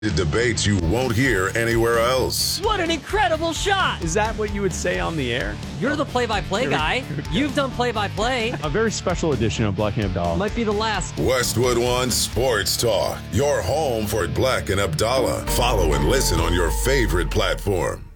Debates you won't hear anywhere else. What an incredible shot! Is that what you would say on the air? You're the play-by-play guy. You've done play-by-play. A very special edition of Black and Abdallah. Might be the last. Westwood One Sports Talk. Your home for Black and Abdallah. Follow and listen on your favorite platform.